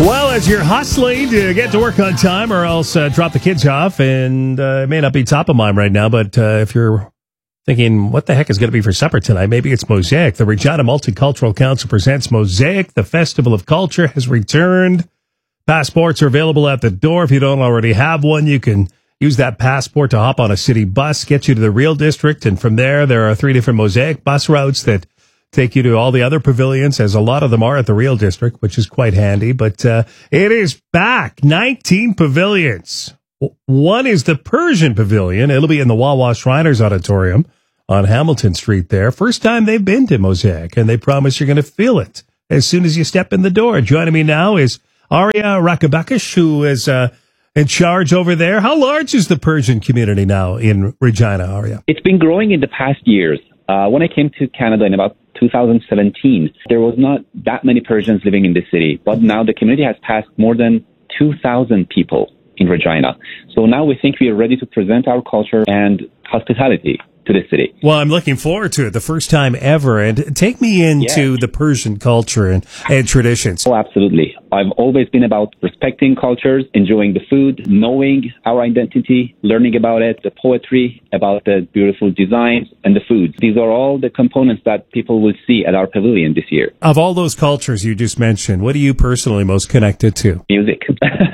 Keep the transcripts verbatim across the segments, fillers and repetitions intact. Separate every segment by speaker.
Speaker 1: Well, as you're hustling to get to work on time or else uh, drop the kids off, and uh, it may not be top of mind right now, but uh, if you're thinking, what the heck is going to be for supper tonight? Maybe it's Mosaic. The Regina Multicultural Council presents Mosaic. The Festival of Culture has returned. Passports are available at the door. If you don't already have one, you can use that passport to hop on a city bus, get you to the Real District, and from there, there are three different Mosaic bus routes that take you to all the other pavilions, as a lot of them are at the Real District, which is quite handy. But uh, it is back. nineteen pavilions. One is the Persian Pavilion. It'll be in the Wawa Shriners Auditorium on Hamilton Street there. First time they've been to Mosaic, and they promise you're going to feel it as soon as you step in the door. Joining me now is Aria Rakabakish, who is uh, in charge over there. How large is the Persian community now in Regina, Aria?
Speaker 2: It's been growing in the past years. Uh, when I came to Canada in about two thousand seventeen, there was not that many Persians living in the city, but now the community has passed more than two thousand people in Regina. So now we think we are ready to present our culture and hospitality to the city.
Speaker 1: Well, I'm looking forward to it, the first time ever. And take me into yeah. the Persian culture and, and traditions.
Speaker 2: Oh, absolutely. I've always been about respecting cultures, enjoying the food, knowing our identity, learning about it, the poetry, about the beautiful designs and the foods. These are all the components that people will see at our pavilion this year.
Speaker 1: Of all those cultures you just mentioned, what are you personally most connected to?
Speaker 2: Music.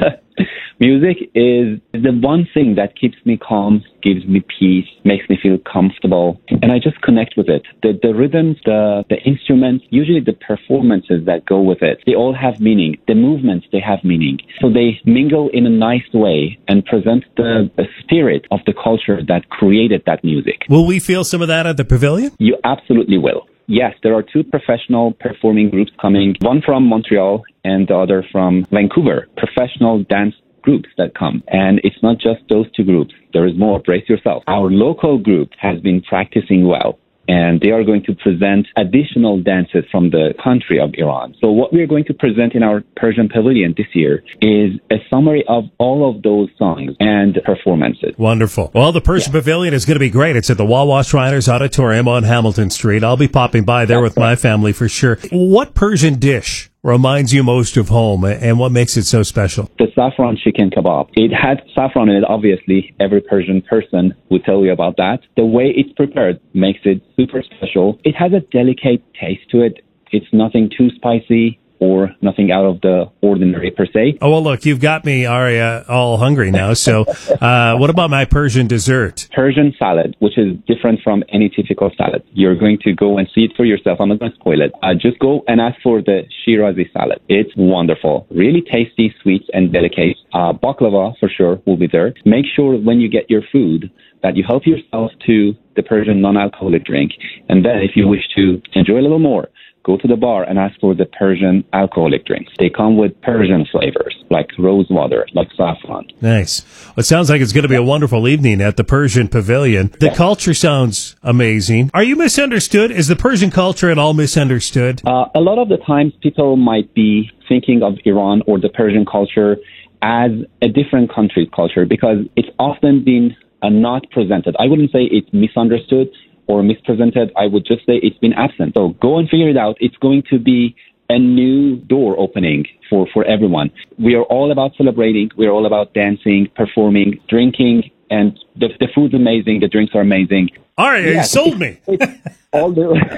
Speaker 2: Music is the one thing that keeps me calm, gives me peace, makes me feel comfortable, and I just connect with it. The, the rhythms, the, the instruments, usually the performances that go with it, they all have meaning. The movements, they have meaning. So they mingle in a nice way and present the, the spirit of the culture that created that music.
Speaker 1: Will we feel some of that at the pavilion?
Speaker 2: You absolutely will. Yes, there are two professional performing groups coming, one from Montreal and the other from Vancouver, professional dance groups that come. And it's not just those two groups. There is more. Brace yourself. Our local group has been practicing well, and they are going to present additional dances from the country of Iran. So what we are going to present in our Persian Pavilion this year is a summary of all of those songs and performances.
Speaker 1: Wonderful. Well, the Persian yeah. Pavilion is going to be great. It's at the Wawa Shriners Auditorium on Hamilton Street. I'll be popping by there That's with right. my family for sure. What Persian dish reminds you most of home, and what makes it so special?
Speaker 2: The saffron chicken kebab. It has saffron in it, obviously. Every Persian person will tell you about that. The way it's prepared makes it super special. It has a delicate taste to it. It's nothing too spicy or nothing out of the ordinary per se.
Speaker 1: Oh, well, look, you've got me, Aria, all hungry now. So uh, what about my Persian dessert?
Speaker 2: Persian salad, which is different from any typical salad. You're going to go and see it for yourself. I'm not going to spoil it. Uh, just go and ask for the Shirazi salad. It's wonderful. Really tasty, sweet, and delicate. Uh, baklava, for sure, will be there. Make sure when you get your food that you help yourself to the Persian non-alcoholic drink. And then if you wish to enjoy a little more, go to the bar and ask for the Persian alcoholic drinks. They come with Persian flavors, like rose water, like saffron.
Speaker 1: Nice. Well, it sounds like it's going to be a wonderful evening at the Persian Pavilion. The yeah. culture sounds amazing. Are you misunderstood? Is the Persian culture at all misunderstood?
Speaker 2: Uh, a lot of the times people might be thinking of Iran or the Persian culture as a different country's culture because it's often been uh, not presented. I wouldn't say it's misunderstood or mispresented. I would just say it's been absent. So go and figure it out. It's going to be a new door opening for, for everyone. We are all about celebrating. We're all about dancing, performing, drinking, and the, the food's amazing. The drinks are amazing.
Speaker 1: All right, yeah, you sold me.
Speaker 2: all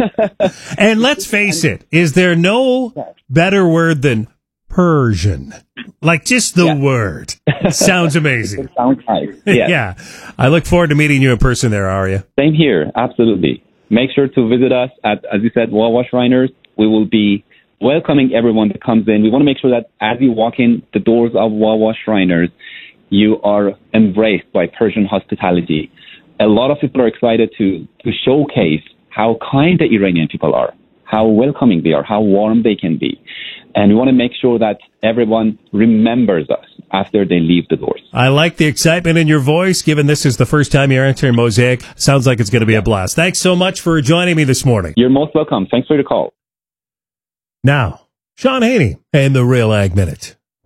Speaker 2: the
Speaker 1: and let's face it, is there no better word than Persian? Like just the yeah. word. Sounds amazing.
Speaker 2: It sounds nice. Yeah.
Speaker 1: yeah. I look forward to meeting you in person there, Aria.
Speaker 2: Same here. Absolutely. Make sure to visit us at, as you said, Wawa Shriners. We will be welcoming everyone that comes in. We want to make sure that as you walk in the doors of Wawa Shriners, you are embraced by Persian hospitality. A lot of people are excited to, to showcase how kind the Iranian people are, how welcoming they are, how warm they can be. And we want to make sure that everyone remembers us after they leave the doors.
Speaker 1: I like the excitement in your voice, given this is the first time you're entering Mosaic. Sounds like it's going to be a blast. Thanks so much for joining me this morning.
Speaker 2: You're most welcome. Thanks for the call.
Speaker 1: Now, Sean Haney and the Real Ag Minute.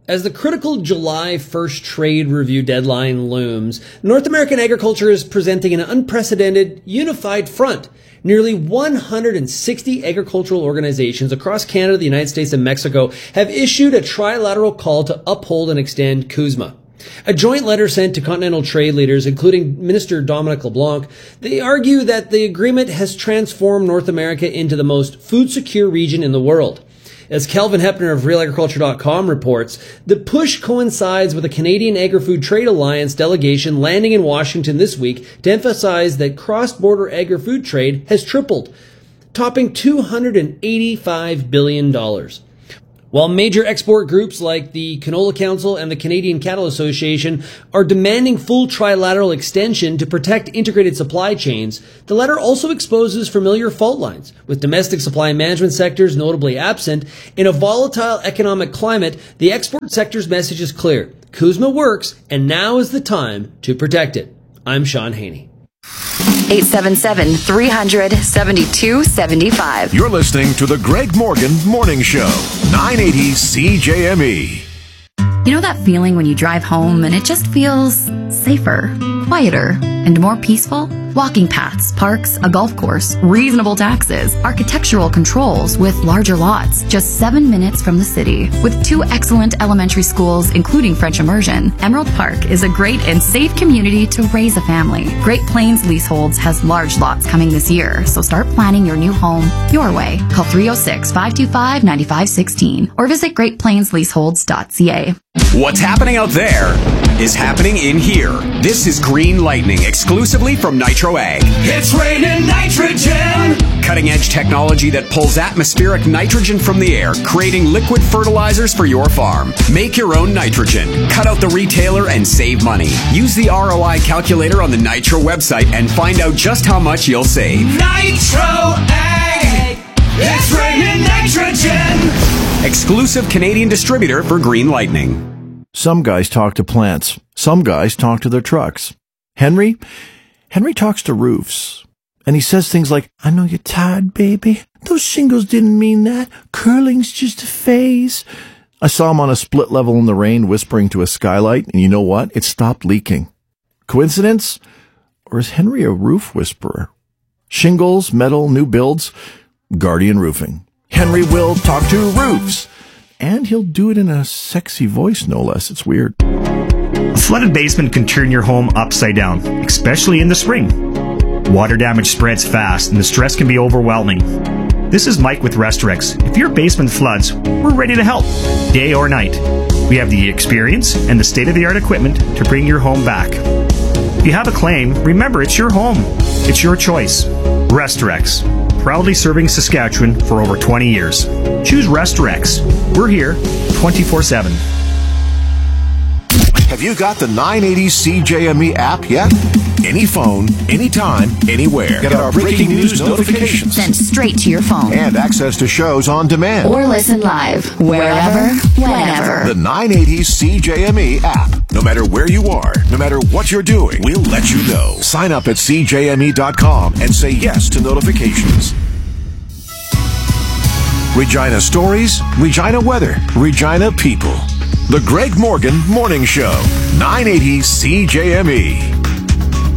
Speaker 3: As the critical July first trade review deadline looms, North American agriculture is presenting an unprecedented, unified front. Nearly one hundred sixty agricultural organizations across Canada, the United States, and Mexico have issued a trilateral call to uphold and extend CUSMA. A joint letter sent to continental trade leaders, including Minister Dominic LeBlanc, they argue that the agreement has transformed North America into the most food-secure region in the world. As Calvin Hepner of Real Agriculture dot com reports, the push coincides with a Canadian Agri-Food Trade Alliance delegation landing in Washington this week to emphasize that cross-border agri-food trade has tripled, topping two hundred eighty-five billion dollars. While major export groups like the Canola Council and the Canadian Cattle Association are demanding full trilateral extension to protect integrated supply chains, the letter also exposes familiar fault lines, with domestic supply management sectors notably absent. In a volatile economic climate, the export sector's message is clear. CUSMA works, and now is the time to protect it. I'm Sean Haney.
Speaker 4: eight seven seven, three hundred, seventy-two seventy-five.
Speaker 5: You're listening to the Greg Morgan Morning Show, nine eighty C J M E.
Speaker 4: You know that feeling when you drive home and it just feels safer, quieter, and more peaceful? Walking paths, parks, a golf course, reasonable taxes, architectural controls with larger lots, just seven minutes from the city. With two excellent elementary schools, including French immersion, Emerald Park is a great and safe community to raise a family. Great Plains Leaseholds has large lots coming this year, so start planning your new home your way. Call three oh six, five two five, nine five one six or visit great plains leaseholds dot c a.
Speaker 6: What's happening out there is happening in here. This is Green Lightning, exclusively from Nitro Ag.
Speaker 7: It's raining nitrogen!
Speaker 6: Cutting-edge technology that pulls atmospheric nitrogen from the air, creating liquid fertilizers for your farm. Make your own nitrogen. Cut out the retailer and save money. Use the R O I calculator on the Nitro website and find out just how much you'll save.
Speaker 7: Nitro Ag! It's raining nitrogen!
Speaker 6: Exclusive Canadian distributor for Green Lightning.
Speaker 5: Some guys talk to plants. Some guys talk to their trucks. Henry? Henry talks to roofs. And he says things like, I know you're tired, baby. Those shingles didn't mean that. Curling's just a phase. I saw him on a split level in the rain whispering to a skylight, and you know what? It stopped leaking. Coincidence? Or is Henry a roof whisperer? Shingles, metal, new builds, Guardian Roofing. Henry will talk to roofs. And he'll do it in a sexy voice, no less. It's weird.
Speaker 8: A flooded basement can turn your home upside down, especially in the spring. Water damage spreads fast, and the stress can be overwhelming. This is Mike with Restorex. If your basement floods, we're ready to help, day or night. We have the experience and the state-of-the-art equipment to bring your home back. If you have a claim, remember it's your home. It's your choice. Restorex. Proudly serving Saskatchewan for over twenty years. Choose Restorex. We're here twenty-four seven.
Speaker 5: Have you got the nine eighty C J M E app yet? Any phone, anytime, anywhere. Get our breaking news notifications
Speaker 4: Sent straight to your phone.
Speaker 5: and access to shows on demand.
Speaker 4: Or listen live, wherever, whenever.
Speaker 5: The nine eighty C J M E app. No matter where you are, no matter what you're doing, we'll let you know. Sign up at C J M E dot com and say yes to notifications. Regina stories, Regina weather, Regina people. The Greg Morgan Morning Show, nine eighty C J M E.